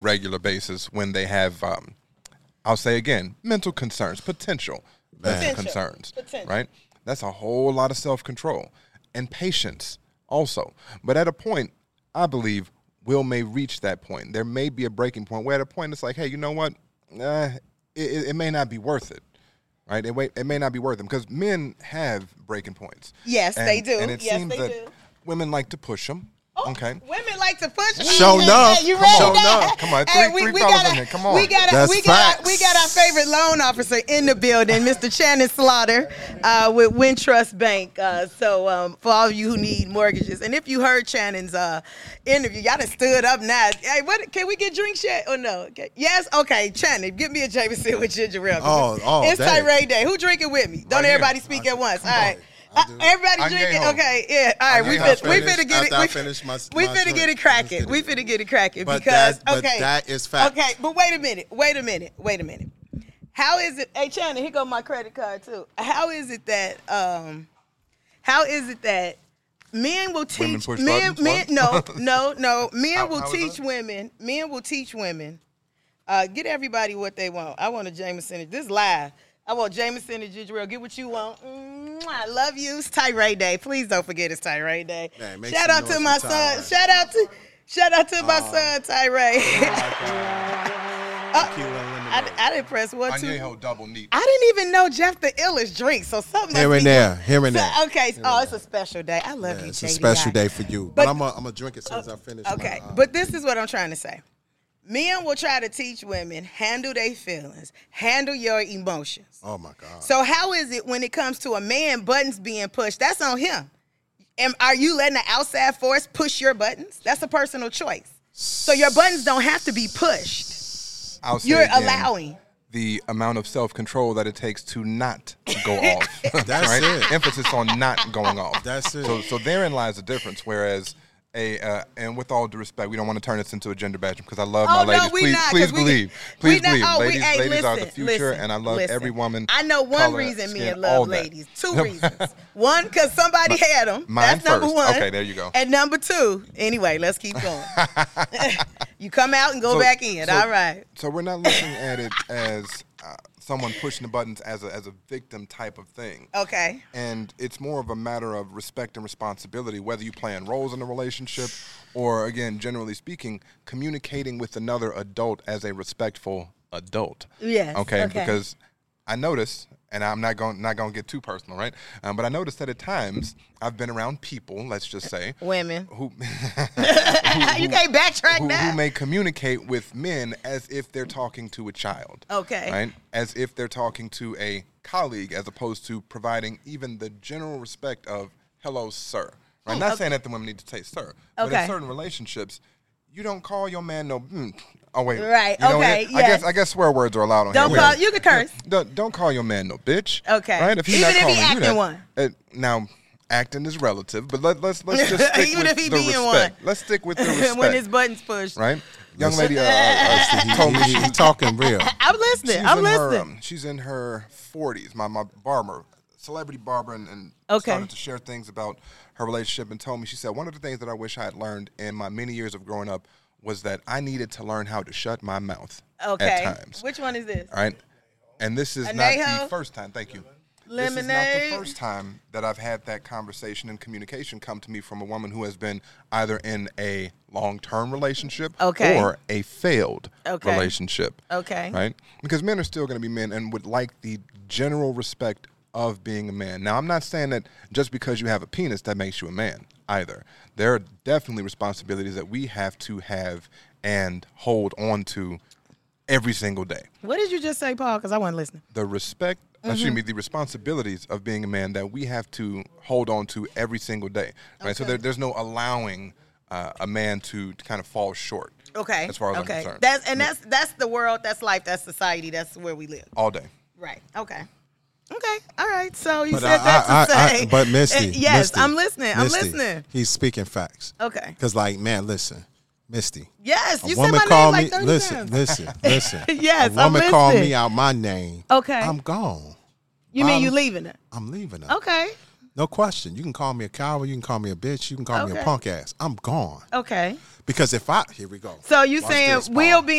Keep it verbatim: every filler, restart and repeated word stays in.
regular basis when they have, um, I'll say again, mental concerns, potential mental Potential. concerns, Potential. right? That's a whole lot of self-control and patience also. But at a point, I believe Will may reach that point. There may be a breaking point where at a point it's like, hey, you know what? Uh, it, it may not be worth it, right? It, may, it may not be worth it because men have breaking points. Yes, and, they do. And it yes, seems they that do. women like to push them. Oh, Okay. Women like to push. Show enough. Hey, you Come ready? on. now? Show enough. Come on, Hey, three- we, three we fellas got in here. Come on. We got, a, That's we got, facts. we got our favorite loan officer in the building, Mister Channing Slaughter, uh, with Wintrust Bank. Uh, so um, for all of you who need mortgages, and if you heard Channon's uh, interview, y'all done stood up now. Hey, what? Can we get drinks yet or no? Okay. Yes. Okay. Channon, give me a Jameson with ginger ale. Oh, oh, it's dang. Tyree Day. Who drinking with me? Don't Right everybody here. speak I- at once. All come right. on. Uh, I do. everybody I drinking? get Okay, yeah. All right, I we get fit, home. we Finish- finna get it. after I We, finish my- we my finna get drink. it cracking. Let's get We it. finna get it cracking But because that- but okay, that is fact. Okay, but wait a minute. Wait a minute. Wait a minute. How is it? Hey, Channing, here go my credit card too. How is it that? Um, how is it that men will Women teach push men? buttons? Men, no, What? no, no. Men How- will how is teach that? women. Men will teach women. Uh, get everybody what they want. I want a Jameson. This live. I want Jameson and ginger ale. Get what you want. Mwah, I love you. It's Tyree Day. Please don't forget it's Tyree Day. Man, make Shout some out to noise my for son. Tyree. Shout out to shout out to my son Tyree. Uh, I, I didn't press one two. Añejo double neat. I didn't even know Jeff the illest drink, so something. Here must and be there, good. here and So, there. okay. Oh, it's a special day. I love Yeah, you, it's a J D. special day for you. But, But- I'm going to drink it as soon as I finish. Okay, my, uh, but this is what I'm trying to say. Men will try to teach women handle their feelings, handle your emotions. oh, my God. So how is it when it comes to a man buttons being pushed? That's on him. And are you letting the outside force push your buttons? That's a personal choice. So your buttons don't have to be pushed. I'll say You're again, allowing. the amount of self-control that it takes to not go off. That's right? it. Emphasis on not going off. That's it. So, so therein lies the difference. Whereas a uh, and with all due respect, we don't want to turn this into a gender bashing because I love Oh, my no, ladies. we please, not, 'cause please we- believe. we Please not- believe. oh, we- ladies, hey, ladies are the listen, future, listen, and I love listen. every woman. I know one color, reason skin, men all love that. ladies. Two reasons. One, because somebody had them. mine That's number first. one. Okay, there you go. And number two, anyway, let's keep going. You come out and go So- back in. so- All right. So we're not looking at it as uh, someone pushing the buttons as a as a victim type of thing. Okay. And it's more of a matter of respect and responsibility, whether you playing roles in a relationship or, again, generally speaking, communicating with another adult as a respectful adult. Yes, Okay. okay. Because I notice, and I'm not going not going to get too personal, right? Um, but I noticed that at times I've been around people, let's just say, Women. who You can't backtrack who, now. who may communicate with men as if they're talking to a child. Okay. Right? As if they're talking to a colleague as opposed to providing even the general respect of, hello, sir. Right? Not okay. saying that the women need to say sir. But Okay. in certain relationships, you don't call your man no, mm, oh, wait. Right, You know, okay, I yes. guess I guess swear words are allowed on Don't here. call. Wait. You can curse. Don't, don't call your man no bitch. Okay. Right? If he's Even not if he calling you acting that, one. uh, now, acting is relative, but let, let's let's just stick Even with if he the being respect. one. Let's stick with the respect. When his buttons pushed. right? Young lady uh, uh, he, told me he, he, he talking real. I'm listening. she's I'm in her, listening. um, she's in her forties. My my barber, celebrity barber, and, and Okay. started to share things about her relationship and told me, she said, one of the things that I wish I had learned in my many years of growing up was that I needed to learn how to shut my mouth Okay. at times. Which one is this? All right. And this is not Añejo? the first time. Thank you. This Lemonade? is not the first time that I've had that conversation and communication come to me from a woman who has been either in a long-term relationship Okay. or a failed Okay. relationship. Okay. Right? Because men are still going to be men and would like the general respect of being a man. Now, I'm not saying that just because you have a penis that makes you a man either. There are definitely responsibilities that we have to have and hold on to every single day. What did you just say, Paul? Because I wasn't listening. The respect, Mm-hmm. excuse me, the responsibilities of being a man that we have to hold on to every single day. Right? So Okay. there, there's no allowing uh, a man to, to kind of fall short. Okay. As far as I'm okay. concerned. That's and that's that's the world. That's life. That's society. That's where we live. All day. Right. Okay. Okay. All right. So you But said I, that to I, I, say. I, but Misty, Uh, yes, Misty, I'm listening. I'm Misty, listening. He's speaking facts. Okay. Because, like, man, listen, Misty. Yes. A You said woman my name called like me. thirty Listen, times. listen, listen. Yes, A I'm woman called listening. me out my name. Okay. I'm gone. You mean I'm- you leaving it? I'm leaving her. Okay. No question. You can call me a coward. You can call me a bitch. You can call me Okay. a punk ass. I'm gone. Okay. Because if I here we go. So you Watch saying this, we'll Paul. be